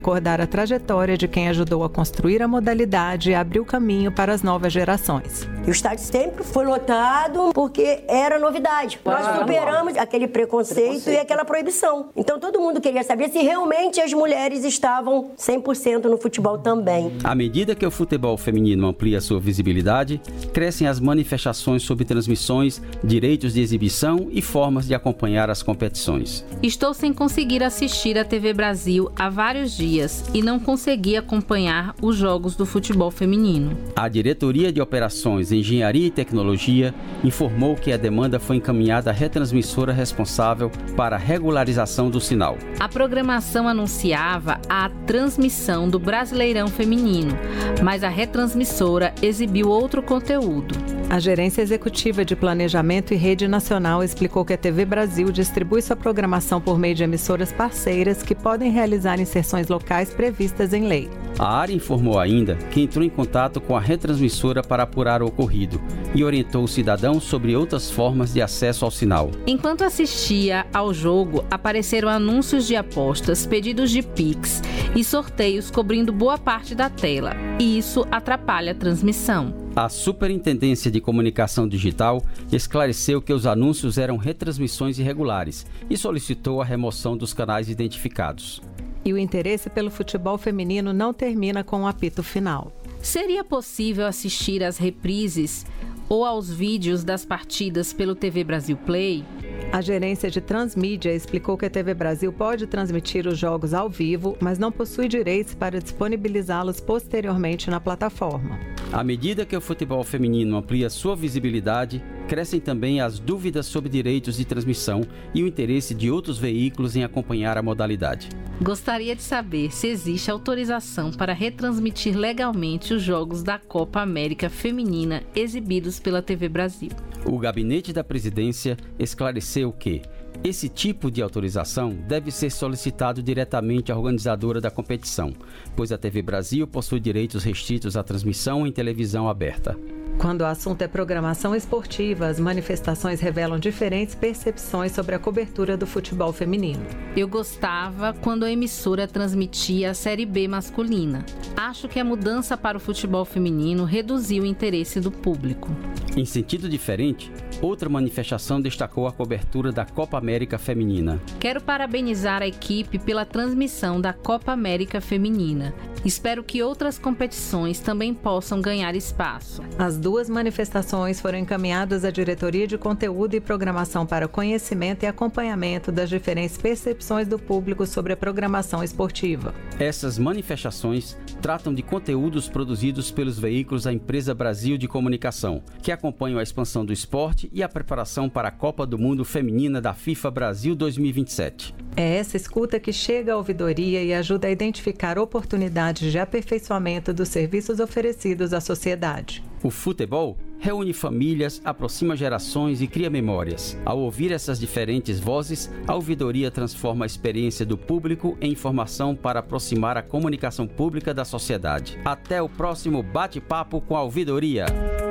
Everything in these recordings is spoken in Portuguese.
recordar a trajetória de quem ajudou a construir a modalidade e abriu caminho para as novas gerações. E o estádio sempre foi lotado porque era novidade. Nós superamos aquele preconceito e aquela proibição. Então todo mundo queria saber se realmente as mulheres estavam 100% no futebol também. À medida que o futebol feminino amplia sua visibilidade, crescem as manifestações sobre transmissões, direitos de exibição e formas de acompanhar as competições. Estou sem conseguir assistir a TV Brasil há vários dias e não consegui acompanhar os jogos do futebol feminino. A Diretoria de Operações, Engenharia e Tecnologia informou que a demanda foi encaminhada à retransmissora responsável para a regularização do sinal. A programação anunciava a transmissão do Brasileirão Feminino, mas a retransmissora exibiu outro conteúdo. A Gerência Executiva de Planejamento e Rede Nacional explicou que a TV Brasil distribui sua programação por meio de emissoras parceiras que podem realizar inserções locais previstas em lei. A área informou ainda que entrou em contato com a retransmissora para apurar o ocorrido e orientou o cidadão sobre outras formas de acesso ao sinal. Enquanto assistia ao jogo, apareceram anúncios de apostas, pedidos de Pix e sorteios cobrindo boa parte da tela, e isso atrapalha a transmissão. A Superintendência de Comunicação Digital esclareceu que os anúncios eram retransmissões irregulares e solicitou a remoção dos canais identificados. E o interesse pelo futebol feminino não termina com o apito final. Seria possível assistir às reprises ou aos vídeos das partidas pelo TV Brasil Play? A gerência de Transmídia explicou que a TV Brasil pode transmitir os jogos ao vivo, mas não possui direitos para disponibilizá-los posteriormente na plataforma. À medida que o futebol feminino amplia sua visibilidade, crescem também as dúvidas sobre direitos de transmissão e o interesse de outros veículos em acompanhar a modalidade. Gostaria de saber se existe autorização para retransmitir legalmente os jogos da Copa América Feminina exibidos pela TV Brasil. O Gabinete da Presidência esclareceu que esse tipo de autorização deve ser solicitado diretamente à organizadora da competição, pois a TV Brasil possui direitos restritos à transmissão em televisão aberta. Quando o assunto é programação esportiva, as manifestações revelam diferentes percepções sobre a cobertura do futebol feminino. Eu gostava quando a emissora transmitia a Série B masculina. Acho que a mudança para o futebol feminino reduziu o interesse do público. Em sentido diferente, outra manifestação destacou a cobertura da Copa América Feminina. Quero parabenizar a equipe pela transmissão da Copa América Feminina. Espero que outras competições também possam ganhar espaço. As duas manifestações foram encaminhadas à Diretoria de Conteúdo e Programação para conhecimento e acompanhamento das diferentes percepções do público sobre a programação esportiva. Essas manifestações tratam de conteúdos produzidos pelos veículos da Empresa Brasil de Comunicação, que acompanham a expansão do esporte e a preparação para a Copa do Mundo Feminina da FIFA Brasil 2027. É essa escuta que chega à ouvidoria e ajuda a identificar oportunidades de aperfeiçoamento dos serviços oferecidos à sociedade. O futebol reúne famílias, aproxima gerações e cria memórias. Ao ouvir essas diferentes vozes, a ouvidoria transforma a experiência do público em informação para aproximar a comunicação pública da sociedade. Até o próximo bate-papo com a ouvidoria.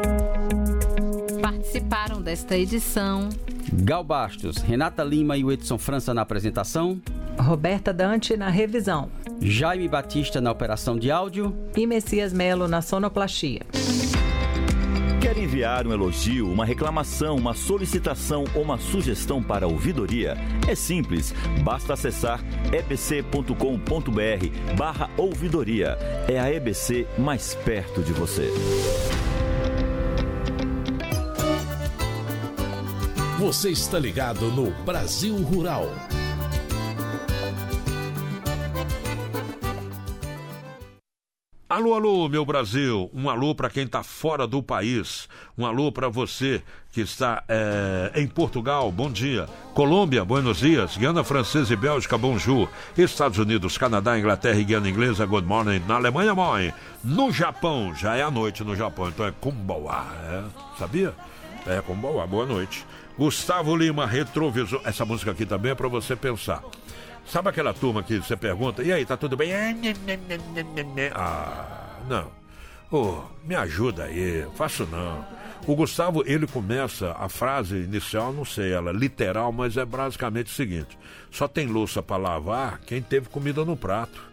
Participaram desta edição Gal Bastos, Renata Lima e o Edson França na apresentação, Roberta Dante na revisão, Jaime Batista na operação de áudio e Messias Melo na sonoplastia. Quer enviar um elogio, uma reclamação, uma solicitação ou uma sugestão para a ouvidoria? É simples, basta acessar ebc.com.br/ouvidoria. É a EBC mais perto de você. Você está ligado no Brasil Rural. Alô, alô, meu Brasil, um alô para quem está fora do país, um alô para você que está em Portugal, bom dia, Colômbia, buenos dias, Guiana Francesa e Bélgica, bonjour, Estados Unidos, Canadá, Inglaterra e Guiana Inglesa, good morning, na Alemanha, mãe, no Japão, já é a noite no Japão, então é konbanwa, sabia? É konbanwa, boa noite. Gustavo Lima, retrovisor, essa música aqui também é para você pensar. Sabe aquela turma que você pergunta, e aí, tá tudo bem? Ah, não. Me ajuda aí, faço não. O Gustavo, ele começa a frase inicial, não sei ela, literal, mas é basicamente o seguinte: só tem louça para lavar quem teve comida no prato.